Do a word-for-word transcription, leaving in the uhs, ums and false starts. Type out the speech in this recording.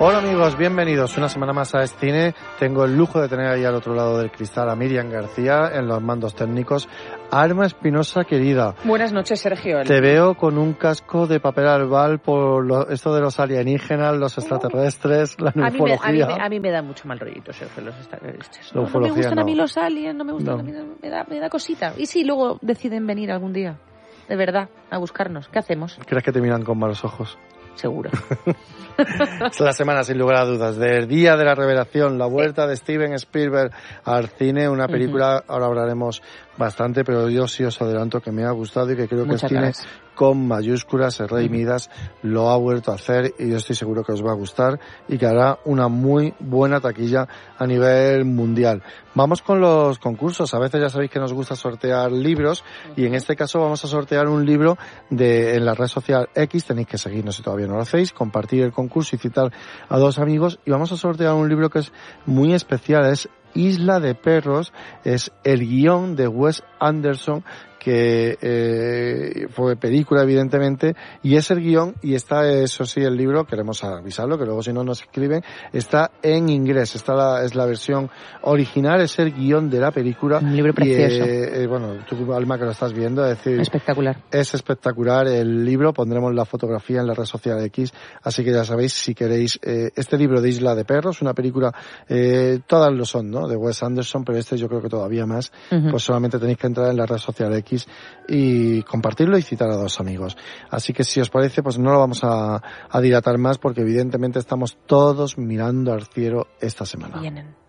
Hola amigos, bienvenidos una semana más a Escine. Tengo el lujo de tener ahí al otro lado del cristal a Miriam García en los mandos técnicos. Arma Espinosa, querida. Buenas noches, Sergio. Te veo con un casco de papel albal por lo, esto de los alienígenas, los extraterrestres, la a ufología. Mí me, a, mí me, a mí me da mucho mal rollito, Sergio, los extraterrestres. La No, no me gustan no. a mí los aliens, no me gustan no. a mí, me da, me da cosita. ¿Y si luego deciden venir algún día? De verdad, a buscarnos. ¿Qué hacemos? ¿Crees que te miran con malos ojos? Seguro. Es la semana, sin lugar a dudas, del Día de la Revelación, la vuelta de Steven Spielberg al cine, una película, uh-huh. ahora hablaremos bastante, pero yo sí os adelanto que me ha gustado y que creo Muchas que el gracias. cine con mayúsculas, el Rey uh-huh. Midas, lo ha vuelto a hacer y yo estoy seguro que os va a gustar y que hará una muy buena taquilla a nivel mundial. Vamos con los concursos. A veces ya sabéis que nos gusta sortear libros y en este caso vamos a sortear un libro de en la red social X. Tenéis que seguirnos si todavía no lo hacéis, compartir el concurso y citar a dos amigos y vamos a sortear un libro que es muy especial, es Isla de Perros, es el guión de Wes Anderson, que eh, fue película evidentemente, y es el guión, y está, eso sí, el libro, queremos avisarlo, que luego si no nos escriben, está en inglés, está la, es la versión original, es el guión de la película. Un libro precioso. Y, eh, eh, bueno, tú, Alma, que lo estás viendo, es decir... Espectacular. Es espectacular el libro, pondremos la fotografía en la red social X, así que ya sabéis, si queréis, eh, este libro de Isla de Perros, una película, eh, todas lo son, ¿no?, de Wes Anderson, pero este yo creo que todavía más, uh-huh. pues solamente tenéis que entrar en la red social X y compartirlo y citar a dos amigos. Así que si os parece, pues no lo vamos a, a dilatar más porque evidentemente estamos todos mirando al cielo esta semana. Vienen.